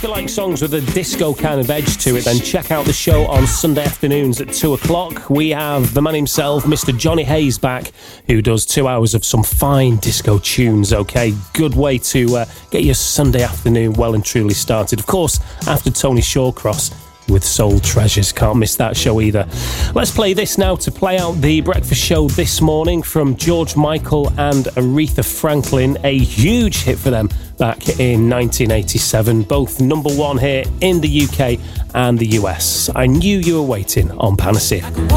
you like songs with a disco kind of edge to it, then check out the show on Sunday afternoons at 2 o'clock. We have the man himself, Mr. Johnny Hayes, back, who does 2 hours of some fine disco tunes, okay? Good way to get your Sunday afternoon well and truly started. Of course, after Tony Shawcross with Soul Treasures. Can't miss that show either. Let's play this now to play out the breakfast show this morning from George Michael and Aretha Franklin. A huge hit for them back in 1987. Both number one here in the UK and the US. I Knew You Were Waiting on Panacea.